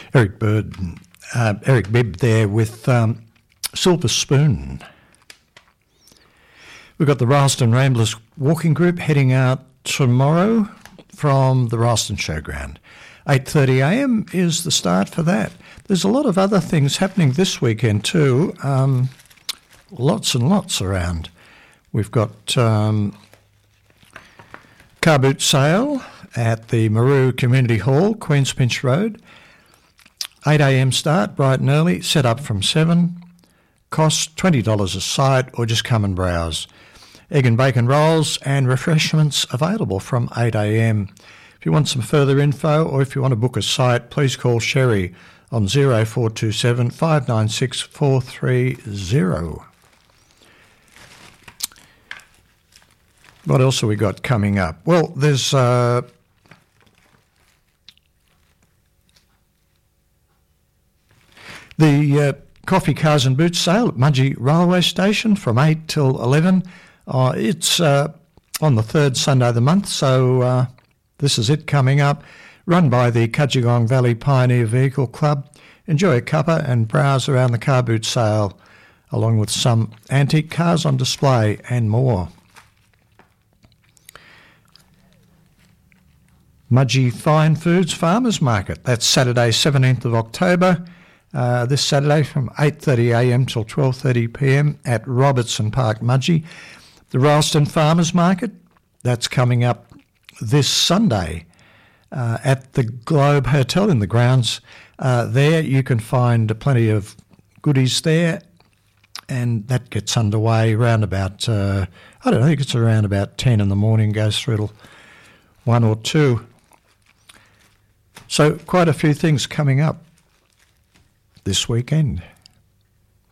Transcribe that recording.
Eric Bird, Eric Bibb there with Silver Spoon. We've got the Rylstone Ramblers walking group heading out tomorrow from the Rylstone Showground. 8:30am is the start for that. There's a lot of other things happening this weekend too, lots and lots around. We've got car boot sale at the Maru Community Hall, Queens Pinch Road. 8am start, bright and early, set up from 7. Cost $20 a site, or just come and browse. Egg and bacon rolls and refreshments available from 8am. If you want some further info or if you want to book a site, please call Sherry on 0427 596 430. What else have we got coming up? Well, there's the Coffee, Cars and Boots sale at Mudgee Railway Station from 8 till 11. It's on the third Sunday of the month, so this is it coming up. Run by the Cudgegong Valley Pioneer Vehicle Club. Enjoy a cuppa and browse around the car boot sale, along with some antique cars on display and more. Mudgee Fine Foods Farmers Market. That's Saturday, 17th of October. This Saturday from 8:30am till 12:30pm at Robertson Park, Mudgee. The Rylstone Farmers Market, that's coming up this Sunday at the Globe Hotel in the grounds. There you can find plenty of goodies there, and that gets underway around about, I think it's around about 10 in the morning, goes through till 1 or 2. So quite a few things coming up this weekend.